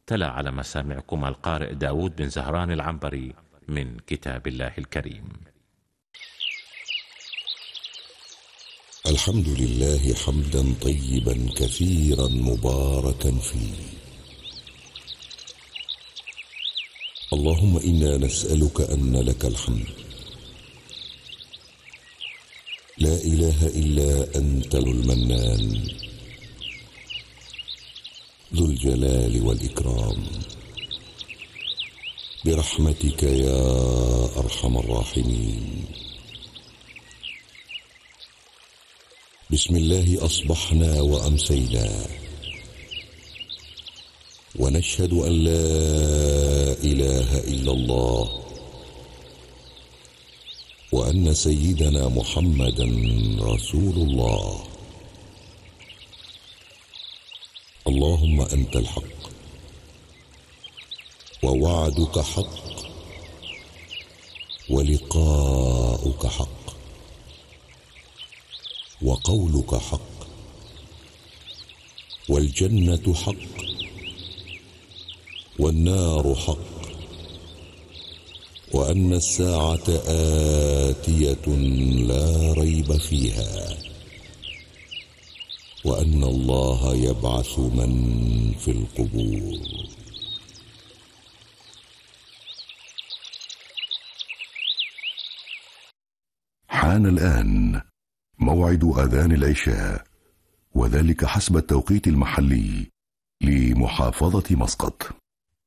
تلا على مسامعكم القارئ داود بن زهران العنبري من كتاب الله الكريم. الحمد لله حمدا طيبا كثيرا مباركا فيه. اللهم إنا نسألك أن لك الحمد، لا إله إلا أنت المنان ذو الجلال والإكرام، برحمتك يا أرحم الراحمين. بسم الله أصبحنا وأمسينا، ونشهد أن لا إله إلا الله، وأن سيدنا محمدا رسول الله. اللهم أنت الحق، ووعدك حق، ولقاؤك حق، وقولك حق، والجنة حق، والنار حق، وأن الساعة آتية لا ريب فيها، وأن الله يبعث من في القبور. حان الآن موعد أذان العشاء، وذلك حسب التوقيت المحلي لمحافظة مسقط.